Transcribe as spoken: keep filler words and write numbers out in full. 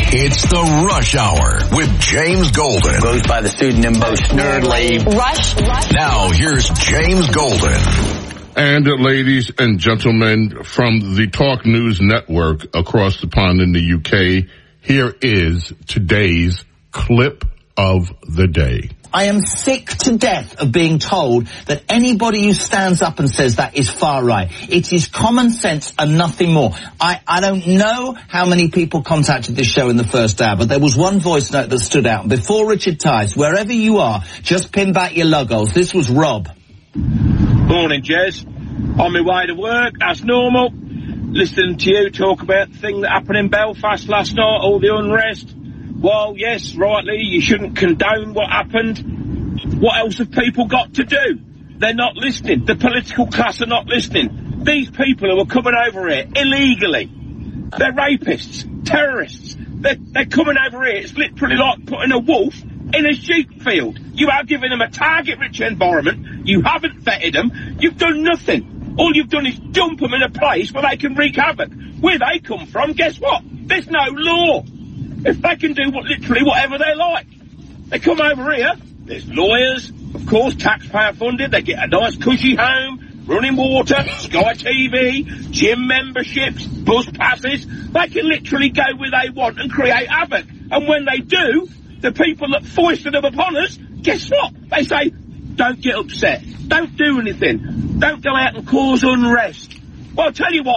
It's the Rush Hour with James Golden. Goes by the pseudonym Bo Snerdley. Rush, Rush. Now, here's James Golden. And uh, ladies and gentlemen from the Talk News Network across the pond in the U K, here is today's clip of the day. I am sick to death of being told that anybody who stands up and says that is far right. It is common sense and nothing more. I, I don't know how many people contacted this show in the first hour, but there was one voice note that stood out. Before Richard Tice, wherever you are, just pin back your logos. This was Rob. Morning, Jez. On my way to work, as normal. Listening to you talk about the thing that happened in Belfast last night, all the unrest. Well, yes, rightly, you shouldn't condone what happened. What else have people got to do? They're not listening. The political class are not listening. These people who are coming over here illegally, they're rapists, terrorists. They're, they're coming over here. It's literally like putting a wolf in a sheep field. You are giving them a target-rich environment. You haven't vetted them. You've done nothing. All you've done is dump them in a place where they can wreak havoc. Where they come from, guess what? There's no law. If they can do what, literally whatever they like. They come over here, there's lawyers, of course, taxpayer funded, they get a nice cushy home, running water, Sky T V, gym memberships, bus passes. They can literally go where they want and create havoc. And when they do, the people that foisted them upon us, guess what? They say, don't get upset, don't do anything, don't go out and cause unrest. Well, I'll tell you what,